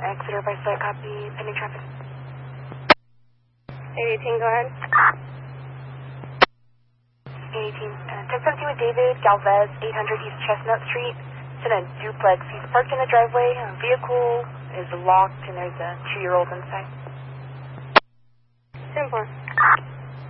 Exeter by site, copy, pending traffic. 818, go ahead. 818, 1017 with David Galvez, 800 East Chestnut Street. It's in a duplex. He's parked in the driveway. Vehicle is locked and there's a 2-year-old inside. 10-4.